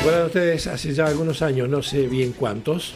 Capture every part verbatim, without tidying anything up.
recuerdan ustedes, hace ya algunos años, no sé bien cuántos,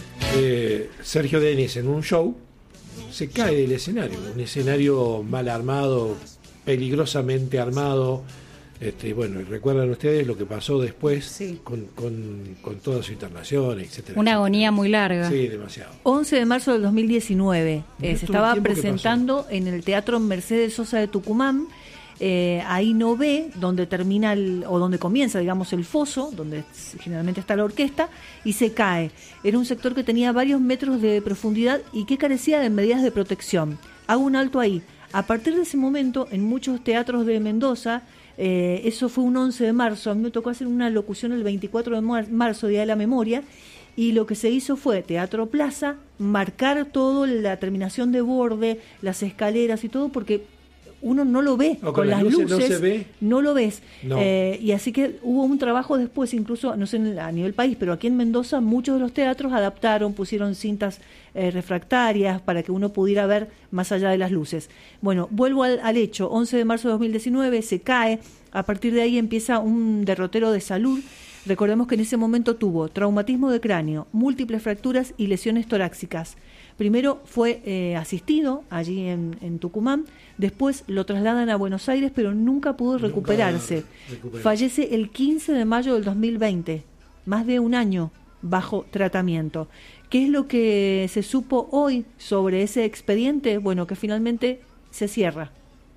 eh, Sergio Denis en un show se cae del escenario, un escenario mal armado, peligrosamente armado. Este, bueno, recuerdan ustedes lo que pasó después sí. con, con, con toda su internación, etcétera. Una etcétera. agonía muy larga. Sí, demasiado. once de marzo del dos mil diecinueve eh, se estaba presentando en el Teatro Mercedes Sosa de Tucumán. Eh, ahí no ve donde termina el, o donde comienza, digamos, el foso, donde generalmente está la orquesta, y se cae. Era un sector que tenía varios metros de profundidad y que carecía de medidas de protección. Hago un alto ahí. A partir de ese momento, en muchos teatros de Mendoza, eh, eso fue un once de marzo, a mí me tocó hacer una locución el veinticuatro de marzo, Día de la Memoria, y lo que se hizo fue Teatro Plaza, marcar todo, la terminación de borde, las escaleras y todo, porque uno no lo ve, con, con las luces, luces no, se ve. no lo ves. No. Eh, y así que hubo un trabajo después, incluso, no sé a nivel país, pero aquí en Mendoza muchos de los teatros adaptaron, pusieron cintas eh, refractarias para que uno pudiera ver más allá de las luces. Bueno, vuelvo al, al hecho, once de marzo de dos mil diecinueve, se cae, a partir de ahí empieza un derrotero de salud. Recordemos que en ese momento tuvo traumatismo de cráneo, múltiples fracturas y lesiones torácicas. Primero fue eh, asistido allí en, en Tucumán, después lo trasladan a Buenos Aires, pero nunca pudo nunca recuperarse. recuperarse. Fallece el quince de mayo del dos mil veinte, más de un año bajo tratamiento. ¿Qué es lo que se supo hoy sobre ese expediente? Bueno, que finalmente se cierra,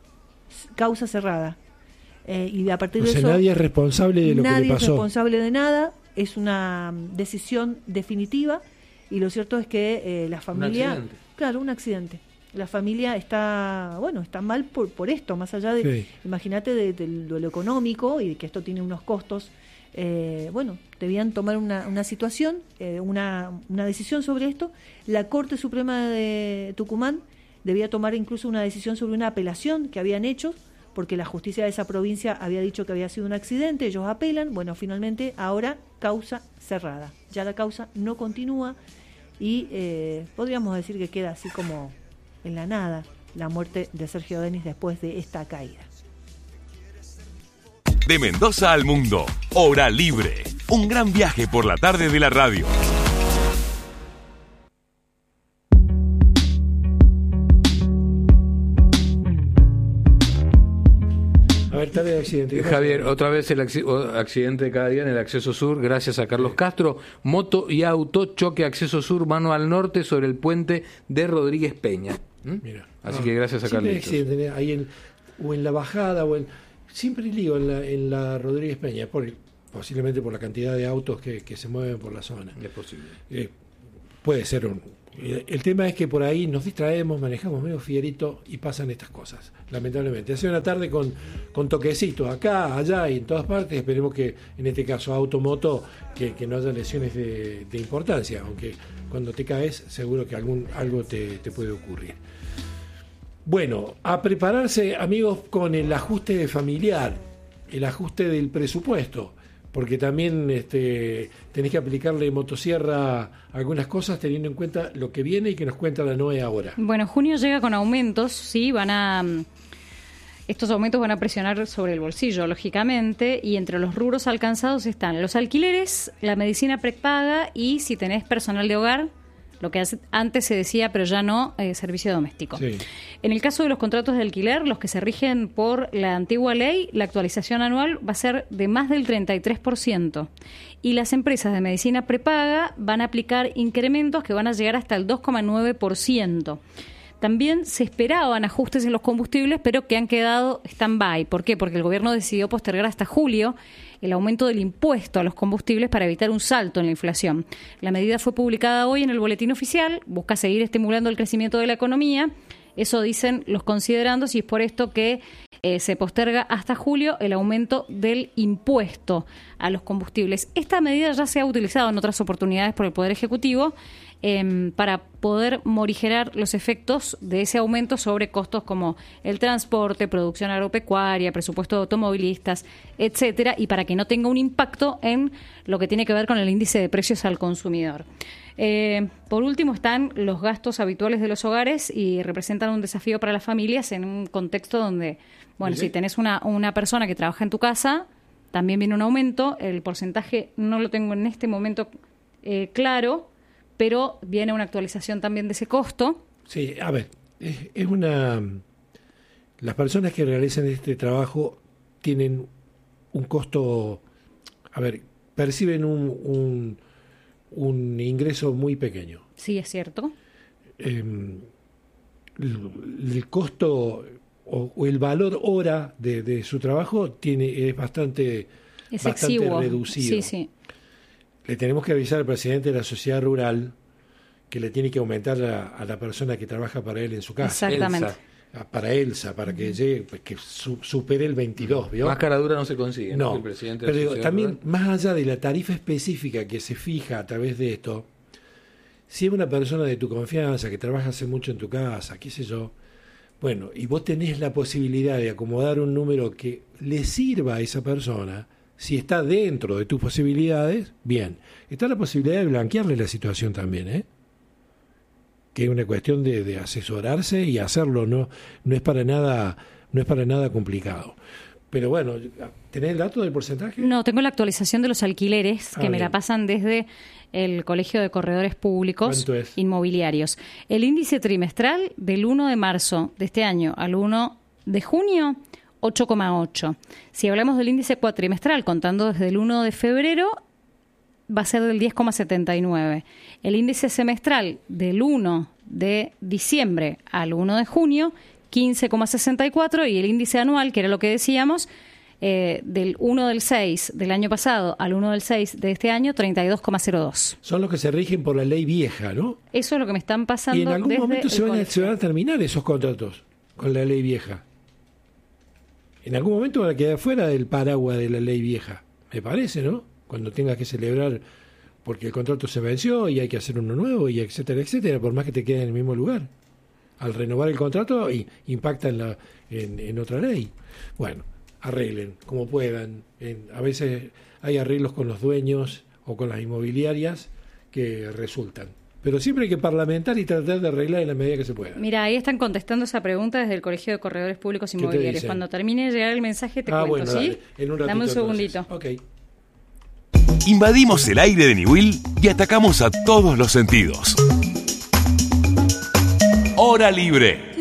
causa cerrada. Eh, y a partir o de sea, eso nadie es responsable de lo que le pasó. Nadie es responsable de nada, es una decisión definitiva. Y lo cierto es que eh, la familia... Un accidente. Claro, un accidente. La familia está, bueno, está mal por, por esto, más allá de, sí. imagínate, de, de lo, lo económico y de que esto tiene unos costos. Eh, bueno, debían tomar una, una situación, eh, una, una decisión sobre esto. La Corte Suprema de Tucumán debía tomar incluso una decisión sobre una apelación que habían hecho, porque la justicia de esa provincia había dicho que había sido un accidente, ellos apelan. Bueno, finalmente, ahora, causa cerrada. Ya la causa no continúa. Y eh, podríamos decir que queda así como en la nada la muerte de Sergio Denis después de esta caída. De Mendoza al mundo, Hora Libre. Un gran viaje por la tarde de la radio. A ver, tal vez accidente. Javier, otra vez el accidente de cada día en el acceso sur, gracias a Carlos Castro. Moto y auto, choque acceso sur, mano al norte sobre el puente de Rodríguez Peña. ¿Mm? Mira, Así no, que gracias a Carlos. Accidente, ahí en, o en la bajada, o en, siempre digo en la, en la Rodríguez Peña, por, posiblemente por la cantidad de autos que, que se mueven por la zona. Es posible. Eh, puede ser un... El tema es que por ahí nos distraemos, manejamos medio fierito y pasan estas cosas, lamentablemente. Hace una tarde con, con toquecitos acá, allá y en todas partes. Esperemos que en este caso automoto, que, que no haya lesiones de, de importancia, aunque cuando te caes seguro que algún algo te, te puede ocurrir. Bueno, a prepararse, amigos, con el ajuste familiar, el ajuste del presupuesto, porque también este, tenés que aplicarle motosierra algunas cosas teniendo en cuenta lo que viene y que nos cuenta la Noe ahora. Bueno, junio llega con aumentos, sí, van a... Estos aumentos van a presionar sobre el bolsillo, lógicamente, y entre los rubros alcanzados están los alquileres, la medicina prepaga y, si tenés personal de hogar, lo que antes se decía, pero ya no, eh, servicio doméstico. Sí. En el caso de los contratos de alquiler, los que se rigen por la antigua ley, la actualización anual va a ser de más del treinta y tres por ciento. Y las empresas de medicina prepaga van a aplicar incrementos que van a llegar hasta el dos coma nueve por ciento. También se esperaban ajustes en los combustibles, pero que han quedado stand-by. ¿Por qué? Porque el gobierno decidió postergar hasta julio el aumento del impuesto a los combustibles para evitar un salto en la inflación. La medida fue publicada hoy en el Boletín Oficial, busca seguir estimulando el crecimiento de la economía. Eso dicen los considerandos y es por esto que eh, se posterga hasta julio el aumento del impuesto a los combustibles. Esta medida ya se ha utilizado en otras oportunidades por el Poder Ejecutivo eh, para poder morigerar los efectos de ese aumento sobre costos como el transporte, producción agropecuaria, presupuesto de automovilistas, etcétera, y para que no tenga un impacto en lo que tiene que ver con el índice de precios al consumidor. Eh, por último están los gastos habituales de los hogares y representan un desafío para las familias en un contexto donde, bueno, ¿sí? Si tenés una, una persona que trabaja en tu casa, también viene un aumento. El porcentaje no lo tengo en este momento eh, claro, pero viene una actualización también de ese costo. Sí, a ver, es, es una... Las personas que realizan este trabajo tienen un costo, a ver, perciben un, un, un ingreso muy pequeño. Sí, es cierto. Eh, el, el costo o, o el valor hora de, de su trabajo tiene es bastante, es bastante exiguo. reducido. Sí, sí. Le tenemos que avisar al presidente de la sociedad rural que le tiene que aumentar a, a la persona que trabaja para él en su casa. Exactamente. Elsa. Para Elsa, para que llegue, pues, que su, supere el veintidós, ¿vio? Más cara dura no se consigue. No, El presidente pero de la digo, sociedad también rural. más allá de la tarifa específica que se fija a través de esto, si es una persona de tu confianza, que trabaja hace mucho en tu casa, qué sé yo, bueno, y vos tenés la posibilidad de acomodar un número que le sirva a esa persona, si está dentro de tus posibilidades, bien. Está la posibilidad de blanquearle la situación también, ¿eh? Que es una cuestión de, de asesorarse y hacerlo, no no es para nada no es para nada complicado. Pero bueno, ¿tenés el dato del porcentaje? No, tengo la actualización de los alquileres, Ah, que me bien. la pasan desde el Colegio de Corredores Públicos ¿Cuánto es? Inmobiliarios. El índice trimestral del uno de marzo de este año al uno de junio, ocho coma ocho. Si hablamos del índice cuatrimestral, contando desde el uno de febrero, va a ser del diez coma setenta y nueve. El índice semestral del uno de diciembre al uno de junio, quince coma sesenta y cuatro, y el índice anual, que era lo que decíamos, eh, del uno del seis del año pasado al uno del seis de este año, treinta y dos coma cero dos. Son los que se rigen por la ley vieja, ¿no? Eso es lo que me están pasando. Y en algún desde momento el se van, a, colegio. se van a terminar esos contratos con la ley vieja. En algún momento van a quedar fuera del paraguas de la ley vieja, me parece, ¿no? Cuando tengas que celebrar porque el contrato se venció y hay que hacer uno nuevo, y etcétera, etcétera, por más que te quede en el mismo lugar. Al renovar el contrato, y impacta en, la, en, en otra ley. Bueno, arreglen como puedan. En, a veces hay arreglos con los dueños o con las inmobiliarias que resultan. Pero siempre hay que parlamentar y tratar de arreglar en la medida que se pueda. Mira, ahí están contestando esa pregunta desde el Colegio de Corredores Públicos te Inmobiliarios. dicen? Cuando termine de llegar el mensaje te ah, cuento, bueno, ¿sí? dale. En un ratito, Dame un entonces. segundito. Ok. Invadimos el aire de Niwil y atacamos a todos los sentidos. Hora libre.